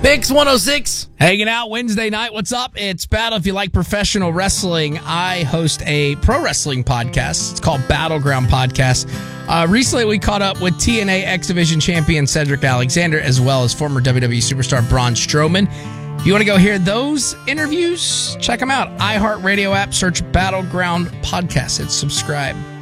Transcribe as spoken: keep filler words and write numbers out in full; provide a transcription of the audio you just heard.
Pix one oh six. Hanging out Wednesday night. What's up? It's Battle. If you like professional wrestling, I host a pro wrestling podcast. It's called Battleground Podcast. Uh, recently, we caught up with T N A X Division champion Cedric Alexander, as well as former W W E superstar Braun Strowman. If you want to go hear those interviews, check them out. iHeartRadio app, search Battleground Podcast, and subscribe.